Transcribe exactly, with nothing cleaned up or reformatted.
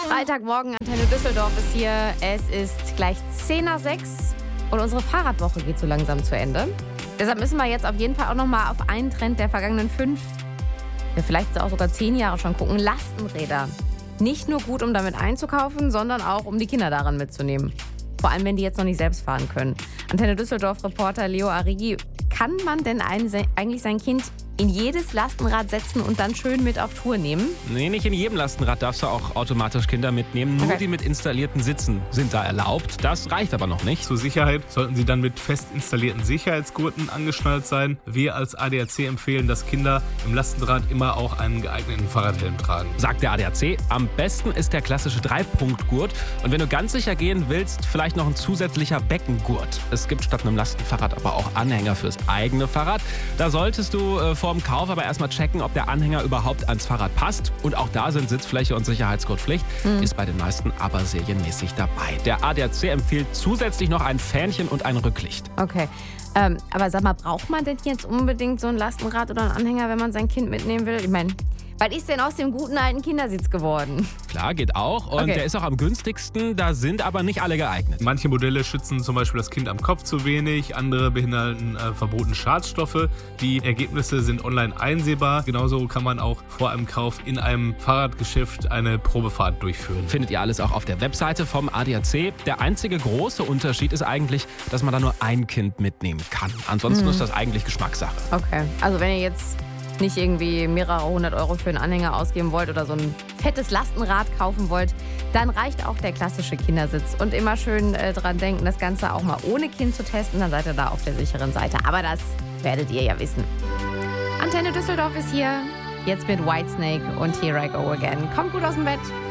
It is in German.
Freitagmorgen, Antenne Düsseldorf ist hier. Es ist gleich zehn nach sechs und unsere Fahrradwoche geht so langsam zu Ende. Deshalb müssen wir jetzt auf jeden Fall auch nochmal auf einen Trend der vergangenen fünf, ja vielleicht auch sogar zehn Jahre schon gucken. Lastenräder. Nicht nur gut, um damit einzukaufen, sondern auch, um die Kinder daran mitzunehmen. Vor allem, wenn die jetzt noch nicht selbst fahren können. Antenne Düsseldorf-Reporter Leo Arrighi, kann man denn eigentlich sein Kind in jedes Lastenrad setzen und dann schön mit auf Tour nehmen? Nee, nicht in jedem Lastenrad darfst du auch automatisch Kinder mitnehmen. Nur Okay. die mit installierten Sitzen sind da erlaubt. Das reicht aber noch nicht. Zur Sicherheit sollten sie dann mit fest installierten Sicherheitsgurten angeschnallt sein. Wir als A D A C empfehlen, dass Kinder im Lastenrad immer auch einen geeigneten Fahrradhelm tragen. Sagt der A D A C, am besten ist der klassische Dreipunktgurt. Und wenn du ganz sicher gehen willst, vielleicht noch ein zusätzlicher Beckengurt. Es gibt statt einem Lastenfahrrad aber auch Anhänger fürs eigene Fahrrad. Da solltest du äh, vor dem Kauf aber erstmal checken, ob der Anhänger überhaupt ans Fahrrad passt. Und auch da sind Sitzfläche und Sicherheitsgurt Pflicht. Mhm. Ist bei den meisten aber serienmäßig dabei. Der A D A C empfiehlt zusätzlich noch ein Fähnchen und ein Rücklicht. Okay. Ähm, aber sag mal, braucht man denn jetzt unbedingt so ein Lastenrad oder einen Anhänger, wenn man sein Kind mitnehmen will? Ich meine, was ist denn aus dem guten alten Kindersitz geworden? Klar, geht auch. Und Okay. der ist auch am günstigsten. Da sind aber nicht alle geeignet. Manche Modelle schützen zum Beispiel das Kind am Kopf zu wenig, andere beinhalten äh, verbotene Schadstoffe. Die Ergebnisse sind online einsehbar. Genauso kann man auch vor einem Kauf in einem Fahrradgeschäft eine Probefahrt durchführen. Findet ihr alles auch auf der Webseite vom A D A C. Der einzige große Unterschied ist eigentlich, dass man da nur ein Kind mitnehmen kann. Ansonsten Mhm. ist das eigentlich Geschmackssache. Okay. Also wenn ihr jetzt nicht irgendwie mehrere hundert Euro für einen Anhänger ausgeben wollt oder so ein fettes Lastenrad kaufen wollt, dann reicht auch der klassische Kindersitz. Und immer schön äh, dran denken, das Ganze auch mal ohne Kind zu testen, dann seid ihr da auf der sicheren Seite. Aber das werdet ihr ja wissen. Antenne Düsseldorf ist hier, jetzt mit Whitesnake und Here I Go Again. Kommt gut aus dem Bett.